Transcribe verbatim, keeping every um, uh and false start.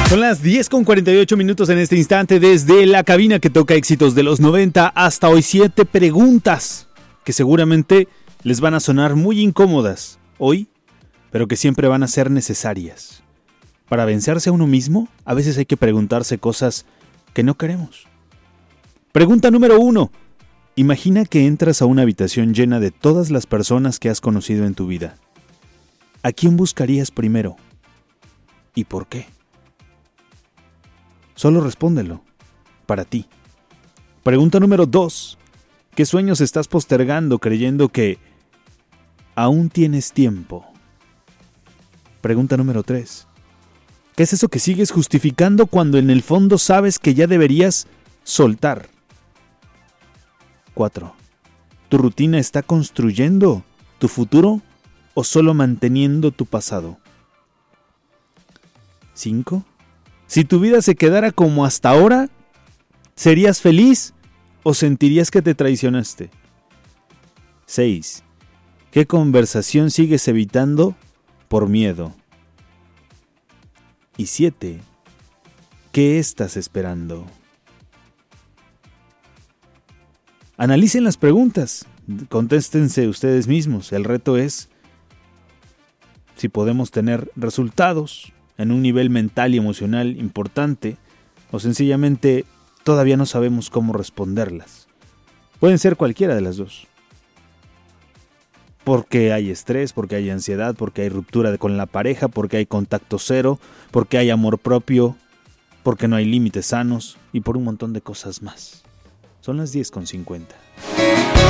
Son las diez con cuarenta y ocho minutos en este instante desde la cabina que toca éxitos de los noventa hasta hoy. Siete preguntas que seguramente les van a sonar muy incómodas hoy, pero que siempre van a ser necesarias. Para vencerse a uno mismo, a veces hay que preguntarse cosas que no queremos. Pregunta número uno. Imagina que entras a una habitación llena de todas las personas que has conocido en tu vida. ¿A quién buscarías primero? ¿Y por qué? Solo respóndelo, para ti. Pregunta número dos. ¿Qué sueños estás postergando creyendo que aún tienes tiempo? Pregunta número tres. ¿Qué es eso que sigues justificando cuando en el fondo sabes que ya deberías soltar? cuatro. ¿Tu rutina está construyendo tu futuro o solo manteniendo tu pasado? cinco. Si tu vida se quedara como hasta ahora, ¿serías feliz o sentirías que te traicionaste? seis. ¿Qué conversación sigues evitando por miedo? Y siete. ¿Qué estás esperando? Analicen las preguntas, contéstense ustedes mismos. El reto es si podemos tener resultados en un nivel mental y emocional importante, o sencillamente todavía no sabemos cómo responderlas. Pueden ser cualquiera de las dos. Porque hay estrés, porque hay ansiedad, porque hay ruptura con la pareja, porque hay contacto cero, porque hay amor propio, porque no hay límites sanos y por un montón de cosas más. Son las diez con cincuenta.